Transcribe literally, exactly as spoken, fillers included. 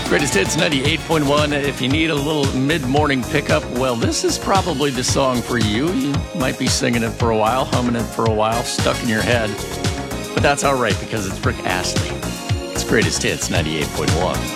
Greatest Hits ninety-eight point one. If you need a little mid-morning pickup, well, this is probably the song for you. You might be singing it for a while, humming it for a while, stuck in your head. But that's all right because it's Rick Astley. It's Greatest Hits ninety-eight point one.